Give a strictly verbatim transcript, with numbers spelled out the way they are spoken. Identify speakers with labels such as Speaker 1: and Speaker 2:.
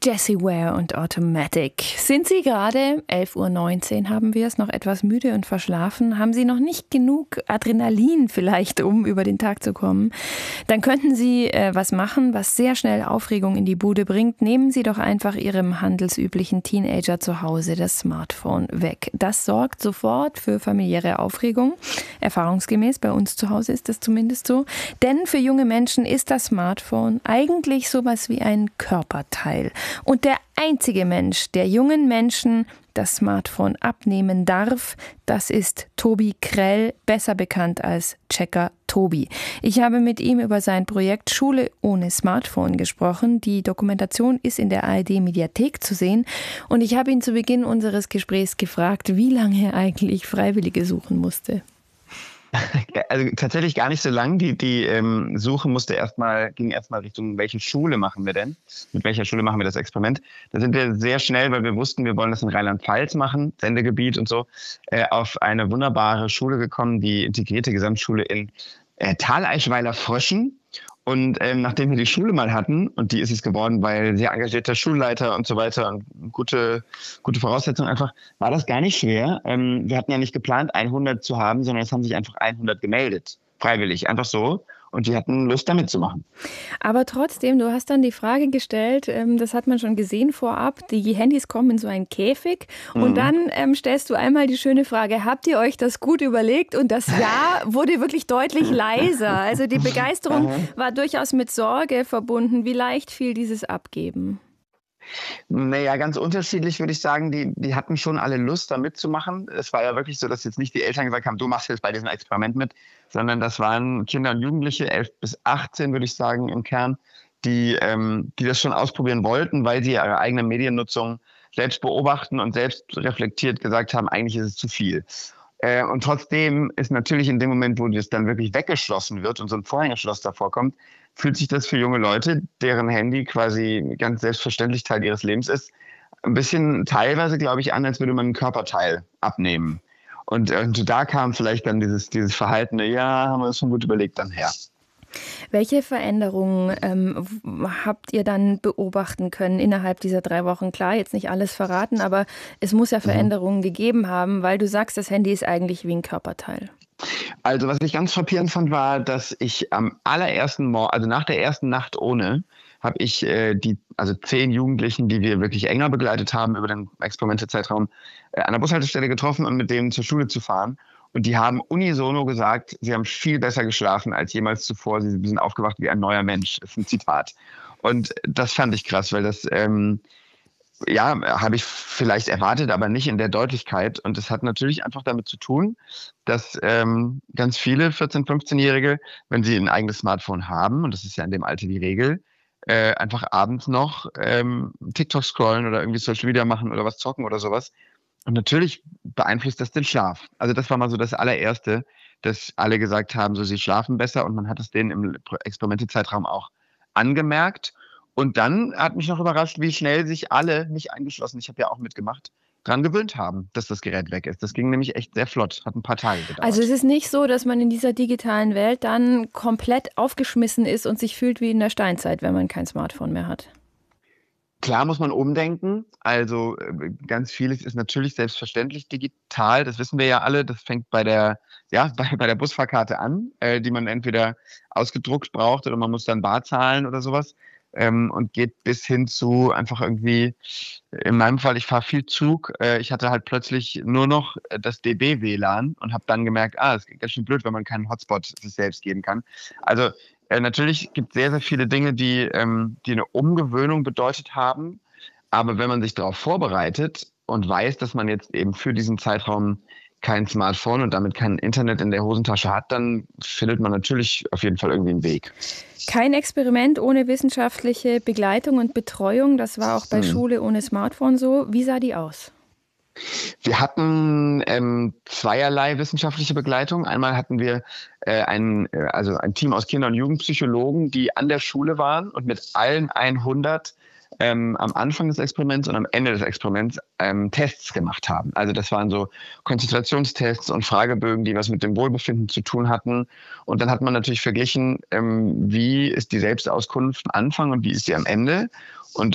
Speaker 1: Jessie Ware und Automatic. Sind Sie gerade, elf Uhr neunzehn haben wir es, noch etwas müde und verschlafen? Haben Sie noch nicht genug Adrenalin vielleicht, um über den Tag zu kommen? Dann könnten Sie äh, was machen, was sehr schnell Aufregung in die Bude bringt. Nehmen Sie doch einfach Ihrem handelsüblichen Teenager zu Hause das Smartphone weg. Das sorgt sofort für familiäre Aufregung. Erfahrungsgemäß, bei uns zu Hause ist das zumindest so. Denn für junge Menschen ist das Smartphone eigentlich sowas wie ein Körperteil. Und der einzige Mensch, der jungen Menschen das Smartphone abnehmen darf, das ist Tobi Krell, besser bekannt als Checker Tobi. Ich habe mit ihm über sein Projekt Schule ohne Smartphone gesprochen. Die Dokumentation ist in der A R D-Mediathek zu sehen. Und ich habe ihn zu Beginn unseres Gesprächs gefragt, wie lange er eigentlich Freiwillige suchen musste.
Speaker 2: Also tatsächlich gar nicht so lang. Die, die ähm, Suche musste erstmal, ging erstmal Richtung, welche Schule machen wir denn? Mit welcher Schule machen wir das Experiment? Da sind wir sehr schnell, weil wir wussten, wir wollen das in Rheinland-Pfalz machen, Sendegebiet und so, äh, auf eine wunderbare Schule gekommen, die integrierte Gesamtschule in äh, Thaleischweiler-Fröschen. Und ähm, nachdem wir die Schule mal hatten, und die ist es geworden, weil sehr engagierter Schulleiter und so weiter und gute, gute Voraussetzungen einfach, war das gar nicht schwer. Ähm, wir hatten ja nicht geplant, hundert zu haben, sondern es haben sich einfach hundert gemeldet. Freiwillig, einfach so. Und die hatten Lust, da mitzumachen.
Speaker 1: Aber trotzdem, du hast dann die Frage gestellt, ähm, das hat man schon gesehen vorab, die Handys kommen in so einen Käfig mhm. und dann ähm, stellst du einmal die schöne Frage, habt ihr euch das gut überlegt? Und das Ja wurde wirklich deutlich leiser. Also die Begeisterung war durchaus mit Sorge verbunden. Wie leicht fiel dieses Abgeben?
Speaker 2: Naja, ganz unterschiedlich würde ich sagen. Die, die hatten schon alle Lust, da mitzumachen. Es war ja wirklich so, dass jetzt nicht die Eltern gesagt haben, du machst jetzt bei diesem Experiment mit, sondern das waren Kinder und Jugendliche, elf bis achtzehn würde ich sagen im Kern, die, ähm, die das schon ausprobieren wollten, weil sie ihre eigene Mediennutzung selbst beobachten und selbst reflektiert gesagt haben, eigentlich ist es zu viel. Äh, und trotzdem ist natürlich in dem Moment, wo das dann wirklich weggeschlossen wird und so ein Vorhängeschloss davor kommt, fühlt sich das für junge Leute, deren Handy quasi ganz selbstverständlich Teil ihres Lebens ist, ein bisschen teilweise, glaube ich, an, als würde man ein Körperteil abnehmen. Und, und da kam vielleicht dann dieses, dieses Verhaltene, ja, haben wir uns schon gut überlegt, dann her.
Speaker 1: Welche Veränderungen ähm, habt ihr dann beobachten können innerhalb dieser drei Wochen? Klar, jetzt nicht alles verraten, aber es muss ja Veränderungen mhm. gegeben haben, weil du sagst, das Handy ist eigentlich wie ein Körperteil.
Speaker 2: Also was ich ganz frappierend fand, war, dass ich am allerersten Morgen, also nach der ersten Nacht ohne, habe ich äh, die, also zehn Jugendlichen, die wir wirklich enger begleitet haben über den Experimentezeitraum, äh, an der Bushaltestelle getroffen und mit denen zur Schule zu fahren. Und die haben unisono gesagt, sie haben viel besser geschlafen als jemals zuvor. Sie sind aufgewacht wie ein neuer Mensch. Das ist ein Zitat. Und das fand ich krass, weil das, ähm, ja, habe ich vielleicht erwartet, aber nicht in der Deutlichkeit. Und das hat natürlich einfach damit zu tun, dass ähm, ganz viele vierzehn-, fünfzehnjährige, wenn sie ein eigenes Smartphone haben, und das ist ja in dem Alter die Regel, äh, einfach abends noch ähm, TikTok scrollen oder irgendwie Social Media machen oder was zocken oder sowas. Und natürlich beeinflusst das den Schlaf. Also das war mal so das allererste, dass alle gesagt haben, so sie schlafen besser, und man hat es denen im Experimentezeitraum auch angemerkt. Und dann hat mich noch überrascht, wie schnell sich alle, nicht eingeschlossen, ich habe ja auch mitgemacht, dran gewöhnt haben, dass das Gerät weg ist. Das ging nämlich echt sehr flott, hat ein paar Tage gedauert.
Speaker 1: Also es ist nicht so, dass man in dieser digitalen Welt dann komplett aufgeschmissen ist und sich fühlt wie in der Steinzeit, wenn man kein Smartphone mehr hat.
Speaker 2: Klar muss man umdenken. Also ganz vieles ist natürlich selbstverständlich digital. Das wissen wir ja alle. Das fängt bei der, ja, bei, bei der Busfahrkarte an, äh, die man entweder ausgedruckt braucht oder man muss dann bar zahlen oder sowas. Ähm, und geht bis hin zu einfach irgendwie, in meinem Fall, ich fahre viel Zug. Äh, ich hatte halt plötzlich nur noch das D B-W L A N und habe dann gemerkt, ah, das ist ganz schön blöd, wenn man keinen Hotspot sich selbst geben kann. Also Äh, natürlich gibt es sehr, sehr viele Dinge, die, ähm, die eine Umgewöhnung bedeutet haben. Aber wenn man sich darauf vorbereitet und weiß, dass man jetzt eben für diesen Zeitraum kein Smartphone und damit kein Internet in der Hosentasche hat, dann findet man natürlich auf jeden Fall irgendwie einen Weg.
Speaker 1: Kein Experiment ohne wissenschaftliche Begleitung und Betreuung. Das war auch bei hm. Schule ohne Smartphone so. Wie sah die aus?
Speaker 2: Wir hatten ähm, zweierlei wissenschaftliche Begleitung. Einmal hatten wir äh, ein, also ein Team aus Kinder- und Jugendpsychologen, die an der Schule waren und mit allen hundert ähm, am Anfang des Experiments und am Ende des Experiments ähm, Tests gemacht haben. Also das waren so Konzentrationstests und Fragebögen, die was mit dem Wohlbefinden zu tun hatten. Und dann hat man natürlich verglichen, ähm, wie ist die Selbstauskunft am Anfang und wie ist sie am Ende. Und